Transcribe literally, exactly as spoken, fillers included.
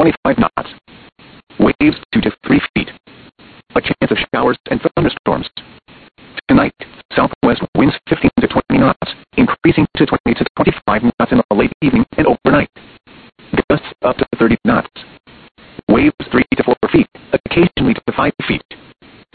twenty-five knots. Waves two to three feet. A chance of showers and thunderstorms. Tonight, southwest winds fifteen to twenty knots, increasing to twenty to twenty-five knots in the late evening and overnight. Gusts up to thirty knots.